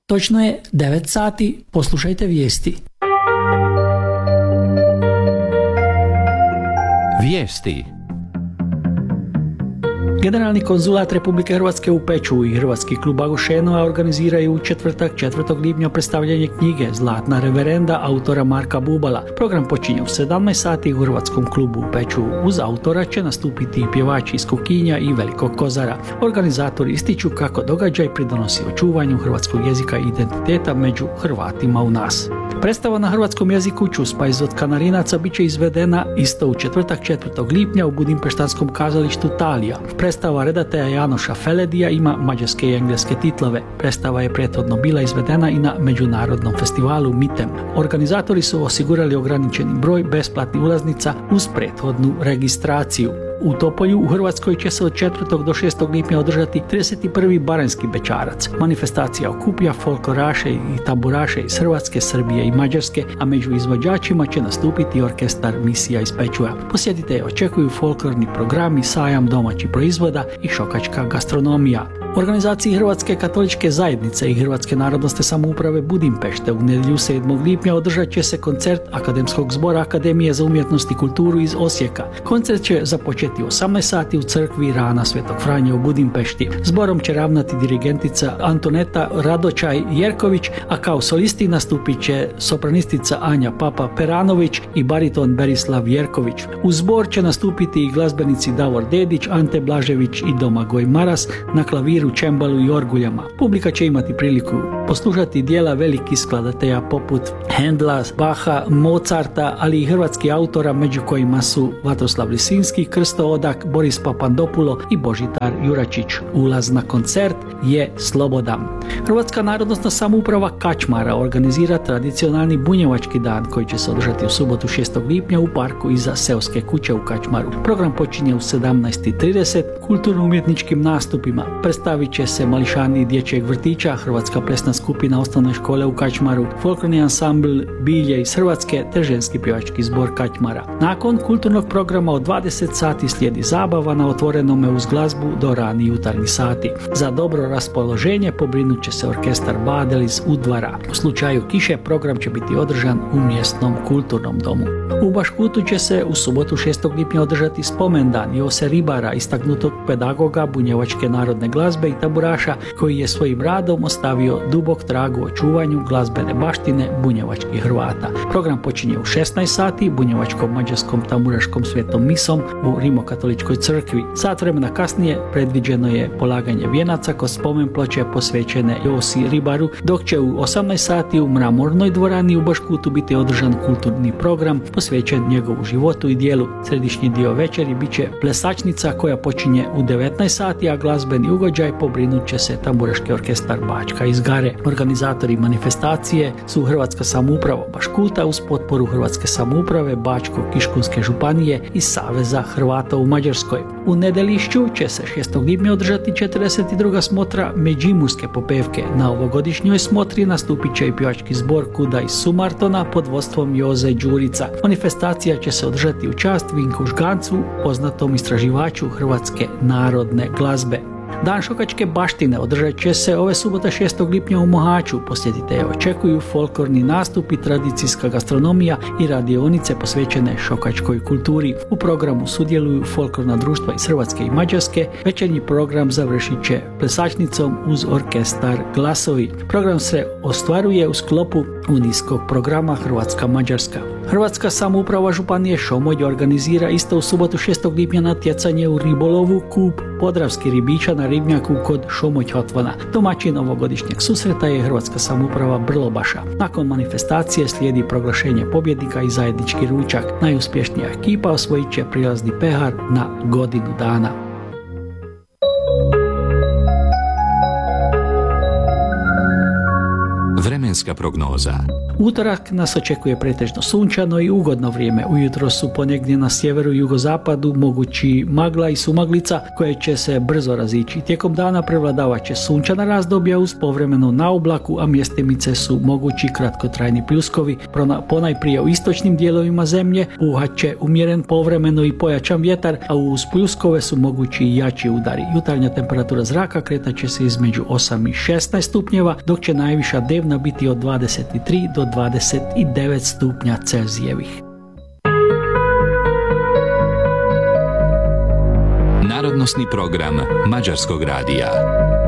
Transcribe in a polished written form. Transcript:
Točno je 9 sati, poslušajte vijesti. Vijesti. Generalni konzulat Republike Hrvatske u Pečuhu i Hrvatski klub Agošenova organiziraju u četvrtak 4. lipnja predstavljanje knjige Zlatna reverenda autora Marka Bubala. Program počinje u 17 sati u Hrvatskom klubu u Pečuhu. Uz autora će nastupiti i pjevači iz Kukinja i Velikog Kozara. Organizatori ističu kako događaj pridonosi očuvanju hrvatskog jezika i identiteta među Hrvatima u nas. Predstava na hrvatskom jeziku Čuspa iz od Kanarinaca bit će izvedena isto u četvrtak 4. lipnja u Budimpeštanskom kazalištu Talija. Predstava redatelja Janoša Feledija ima mađarske i engleske titlove. Predstava je prethodno bila izvedena i na međunarodnom festivalu MITEM. Organizatori su osigurali ograničeni broj besplatnih ulaznica uz prethodnu registraciju. U Topolju u Hrvatskoj će se od 4. do 6. lipnja održati 31. Baranjski bećarac. Manifestacija okuplja folkloraše i tamburaše iz Hrvatske, Srbije i Mađarske, a među izvođačima će nastupiti orkestar Misija iz Pečuha. Posjetitelje očekuju folklorni programi, sajam domaćih proizvoda i šokačka gastronomija. Organizaciji Hrvatske katoličke zajednice i Hrvatske narodnosne samouprave Budimpešte u nedjelju 7. lipnja održat će se koncert Akademskog zbora Akademije za umjetnost i kulturu iz Osijeka. Koncert će započeti u 18 sati u crkvi Rana Svetog Franje u Budimpešti. Zborom će ravnati dirigentica Antoneta Radočaj-Jerković, a kao solisti nastupit će sopranistica Anja Papa Peranović i bariton Berislav Jerković. U zbor će nastupiti i glazbenici Davor Dedić, Ante Blažević i Domagoj Maras na klaviru, čembalu i orguljama. Publika će imati priliku poslušati dijela velikih skladatelja poput Hendla, Baha, Mozarta, ali i hrvatskih autora među kojima su Vatroslav Lisinski, Krsto Odak, Boris Papandopulo i Božidar Juračić. Ulaz na koncert je slobodan. Hrvatska narodnosna samouprava Kačmara organizira tradicionalni bunjevački dan koji će se održati u subotu 6. lipnja u parku iza seoske kuće u Kačmaru. Program počinje u 17:30 kulturno-umjetničkim nastupima. Predstavit će se mališani dječjeg vrtića, Hrvatska plesna skupina osnovne škole u Kačmaru, folklorni ansambl Bilje iz Hrvatske te ženski pjevački zbor Kačmara. Nakon kulturnog programa od 20 sati slijedi zabava na otvorenome uz glazbu do rani jutarnji sati. Za dobro raspoloženje pobrinut će se orkestar Badel iz Udvara. U slučaju kiše program će biti održan u mjesnom kulturnom domu. U Baškutu će se u subotu 6. lipnja održati spomendan Jose Ribara, istaknutog pedagoga bunjevačke narodne glazbe i tamburaša koji je svojim radom ostavio dubok trag u očuvanju glazbene baštine bunjevačkih Hrvata. Program počinje u 16 sati bunjevačkom mađarskom tamburaškom svetom misom u Rimokatoličkoj crkvi. Sat vremena kasnije predviđeno je polaganje vijenaca kod spomen ploče posvećene Josi Ribaru, dok će u 18 sati u Mramornoj dvorani u Baškutu biti održan kulturni program posvećen njegovu životu i dijelu. Središnji dio večeri bit će plesačnica koja počinje u 19 sati, a glazbeni ugođaj pobrinut će se tamburaški orkestar Bačka iz Gare. Organizatori manifestacije su Hrvatska samouprava Baškuta uz potporu Hrvatske samouprave Bačko-Kiškunske županije i Saveza Hrvata u Mađarskoj. U Nedelišću će se 6. lipnja održati 42. smotra Međimurske popevke. Na ovogodišnjoj smotri nastupit će i pjevački zbor Kuda iz Sumartona pod vodstvom Joze Đurica. Manifestacija će se održati u čast Vinku Žgancu, poznatom istraživaču hrvatske narodne glazbe. Dan šokačke baštine održat će se ove subote 6. lipnja u Mohaču. Posjetitelje očekuju folklorni nastupi, tradicijska gastronomija i radionice posvećene šokačkoj kulturi. U programu sudjeluju folklorna društva iz Hrvatske i Mađarske. Večernji program završit će plesačnicom uz orkestar Glasovi. Program se ostvaruje u sklopu unijskog programa Hrvatska-Mađarska. Hrvatska samouprava županije Šomolj organizira isto u subotu 6. lipnja natjecanje u ribolovu kup podravski ribiča na ribnjaku kod Šomolj Hotvana. Domaćin ovogodišnjeg susreta je Hrvatska samouprava Brlobaša. Nakon manifestacije slijedi proglašenje pobjednika i zajednički ručak. Najuspješnija ekipa osvojit će prilazni pehar na godinu dana. Vremenska prognoza. Utorak nas očekuje pretežno sunčano i ugodno vrijeme. Ujutro su ponegdje na sjeveru i jugozapadu mogući magla i sumaglica koje će se brzo razići. Tijekom dana prevladavat će sunčana razdoblja uz povremenu naoblaku, a mjestimice su mogući kratkotrajni pljuskovi. Ponajprije u istočnim dijelovima zemlje puhat će umjeren povremeno i pojačan vjetar, a uz pljuskove su mogući i jači udari. Jutarnja temperatura zraka kretat će se između 8 i 16 stupnjeva, dok će najviša dnevna biti od 23 do 29 stupnja Celzijevih. Narodnosni program Mađarskog radija.